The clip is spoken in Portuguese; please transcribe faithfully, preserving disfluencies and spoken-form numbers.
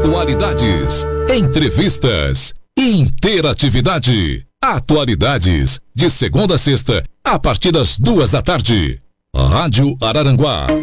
Atualidades, entrevistas, interatividade. Atualidades, de segunda a sexta, a partir das duas da tarde. Rádio Araranguá